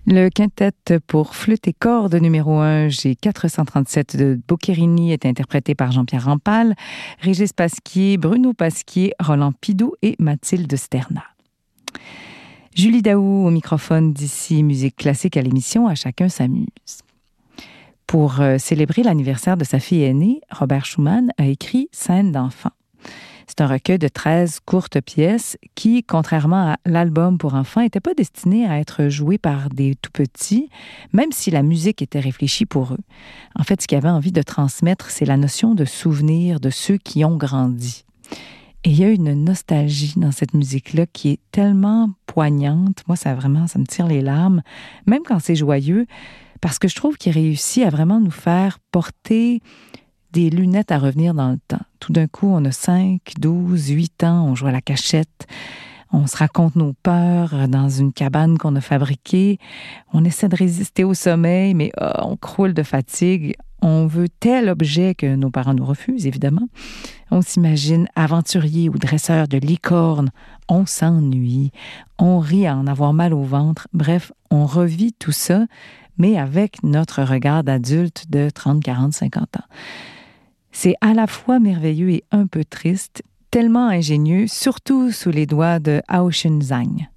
Le quintet pour flûte et cordes numéro 1, G437 de Boccherini, est interprété par Jean-Pierre Rampal, Régis Pasquier, Bruno Pasquier, Roland Pidou et Mathilde Sterna. Julie Daou au microphone d'ici Musique classique à l'émission À chacun s'amuse. Pour célébrer l'anniversaire de sa fille aînée, Robert Schumann a écrit Scènes d'enfants. C'est un recueil de 13 courtes pièces qui, contrairement à l'album pour enfants, n'était pas destiné à être joué par des tout-petits, même si la musique était réfléchie pour eux. En fait, ce qu'il avait envie de transmettre, c'est la notion de souvenir de ceux qui ont grandi. Et il y a une nostalgie dans cette musique-là qui est tellement poignante. Moi, ça me tire les larmes, même quand c'est joyeux, parce que je trouve qu'il réussit à vraiment nous faire porter des lunettes à revenir dans le temps. Tout d'un coup, on a 5, 12, 8 ans, on joue à la cachette, on se raconte nos peurs dans une cabane qu'on a fabriquée, on essaie de résister au sommeil, mais on croule de fatigue, on veut tel objet que nos parents nous refusent, évidemment. On s'imagine aventurier ou dresseur de licorne, on s'ennuie, on rit à en avoir mal au ventre, bref, on revit tout ça, mais avec notre regard d'adulte de 30, 40, 50 ans. C'est à la fois merveilleux et un peu triste, tellement ingénieux, surtout sous les doigts de Ao Shun Zhang.